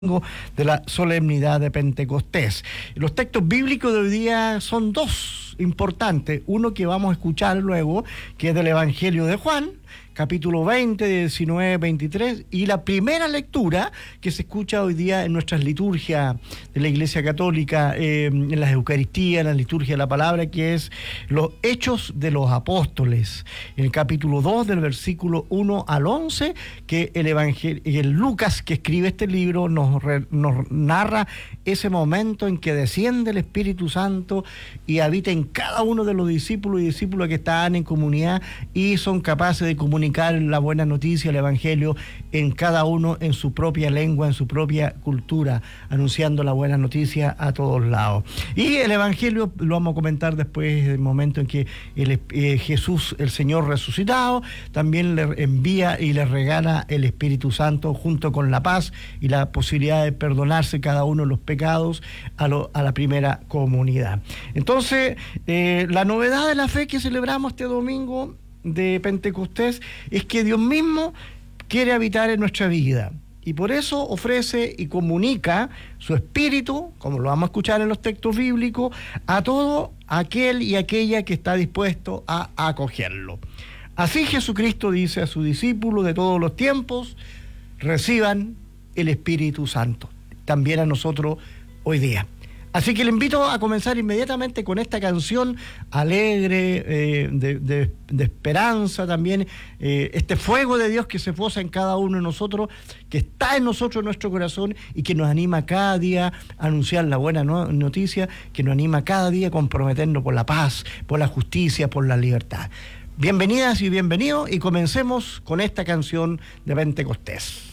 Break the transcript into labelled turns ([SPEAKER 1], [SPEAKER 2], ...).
[SPEAKER 1] de la solemnidad de Pentecostés. Los textos bíblicos de hoy día son dos importantes. Uno que vamos a escuchar luego, que es del Evangelio de Juan, capítulo 20, 19, 23, y la primera lectura que se escucha hoy día en nuestras liturgias de la Iglesia Católica, en las Eucaristías, en la liturgia de la palabra, que es los Hechos de los Apóstoles, en el capítulo 2, del versículo 1 al 11, que el Lucas, que escribe este libro, nos narra ese momento en que desciende el Espíritu Santo y habita en cada uno de los discípulos y discípulas que están en comunidad y son capaces de comunicar la buena noticia, el Evangelio, en cada uno, en su propia lengua, en su propia cultura, anunciando la buena noticia a todos lados. Y el Evangelio lo vamos a comentar después, del momento en que Jesús, el Señor resucitado, también le envía y le regala el Espíritu Santo junto con la paz y la posibilidad de perdonarse cada uno de los pecados a la primera comunidad. Entonces, la novedad de la fe que celebramos este domingo de Pentecostés es que Dios mismo quiere habitar en nuestra vida y por eso ofrece y comunica su Espíritu, como lo vamos a escuchar en los textos bíblicos, a todo aquel y aquella que está dispuesto a acogerlo. Así Jesucristo dice a sus discípulos de todos los tiempos: reciban el Espíritu Santo, también a nosotros hoy día. Así que le invito a comenzar inmediatamente con esta canción alegre, de esperanza también, este fuego de Dios que se posa en cada uno de nosotros, que está en nosotros, en nuestro corazón, y que nos anima cada día a anunciar la buena noticia, que nos anima cada día a comprometernos por la paz, por la justicia, por la libertad. Bienvenidas y bienvenidos, y comencemos con esta canción de Pentecostés.